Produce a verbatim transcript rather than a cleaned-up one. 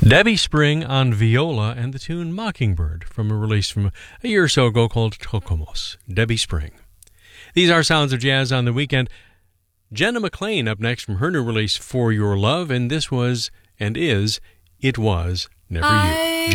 Debbie Spring on viola and the tune Mockingbird from a release from a year or so ago called Tocomos. Debbie Spring. These are Sounds of Jazz on the Weekend. Jenna McLean up next from her new release For Your Love, and this was and is It Was Never You.